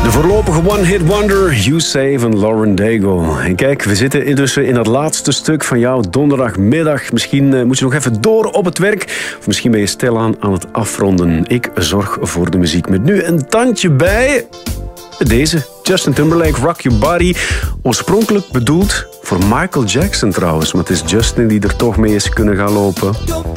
De voorlopige one-hit wonder, You Say van Lauren Daigle. En kijk, we zitten intussen in het laatste stuk van jouw donderdagmiddag. Misschien moet je nog even door op het werk. Of misschien ben je stilaan aan het afronden. Ik zorg voor de muziek met nu een tandje bij deze. Justin Timberlake, Rock Your Body. Oorspronkelijk bedoeld voor Michael Jackson trouwens. Maar het is Justin die er toch mee is kunnen gaan lopen.